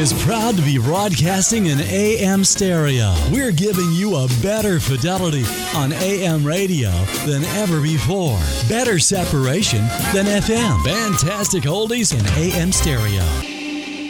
is proud to be broadcasting in AM stereo. We're giving you a better fidelity on AM radio than ever before. Better separation than FM. Fantastic oldies in AM stereo.